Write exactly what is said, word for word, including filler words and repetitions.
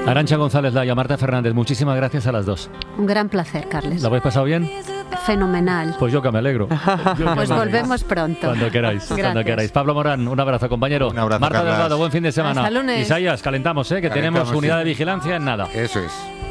Arantxa González Laya, Marta Fernández, muchísimas gracias a las dos. Un gran placer, Carles. ¿Lo habéis pasado bien? Fenomenal. Pues yo que me alegro. Yo Pues me volvemos pronto. Cuando queráis, cuando queráis. Pablo Morán, un abrazo, compañero. Un abrazo, Marta Carlas. Delgado, buen fin de semana. Hasta lunes. Isaías, calentamos, ¿eh? que Calentamos, tenemos unidad sí. de vigilancia en nada. Eso es.